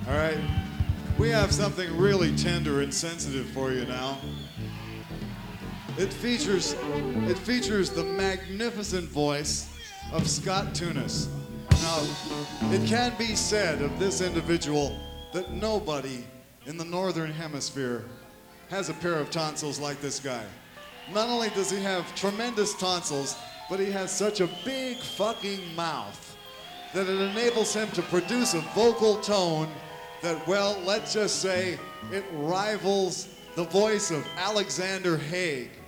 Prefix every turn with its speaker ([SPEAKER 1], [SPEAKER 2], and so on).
[SPEAKER 1] All right, we have something really tender and sensitive for you now. It features the magnificent voice of Scott Tunis. Now, it can be said of this individual that nobody in the Northern Hemisphere has a pair of tonsils like this guy. Not only does he have tremendous tonsils, but he has such a big fucking mouth that it enables him to produce a vocal tone that, well, let's just say it rivals the voice of Alexander Haig.